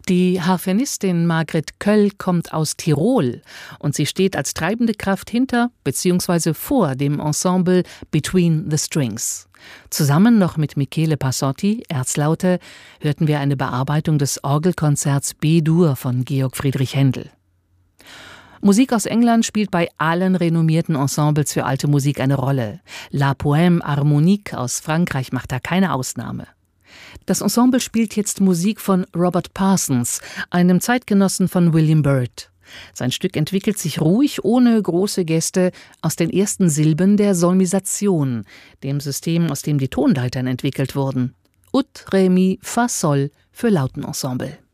Die Harfenistin Margret Köll kommt aus Tirol und sie steht als treibende Kraft hinter bzw. vor dem Ensemble Between the Strings. Zusammen noch mit Michele Passotti, Erzlaute, hörten wir eine Bearbeitung des Orgelkonzerts B-Dur von Georg Friedrich Händel. Musik aus England spielt bei allen renommierten Ensembles für alte Musik eine Rolle. La Poème Harmonique aus Frankreich macht da keine Ausnahme. Das Ensemble spielt jetzt Musik von Robert Parsons, einem Zeitgenossen von William Byrd. Sein Stück entwickelt sich ruhig, ohne große Gäste, aus den ersten Silben der Solmisation, dem System, aus dem die Tonleitern entwickelt wurden. Ut, Ré, Mi, Fa, Sol für Lautenensemble.